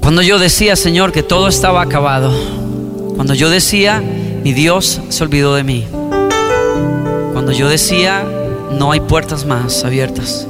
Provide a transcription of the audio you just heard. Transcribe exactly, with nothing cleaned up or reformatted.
Cuando yo decía, Señor, que todo estaba acabado, cuando yo decía, mi Dios se olvidó de mí, cuando yo decía, no hay puertas más abiertas,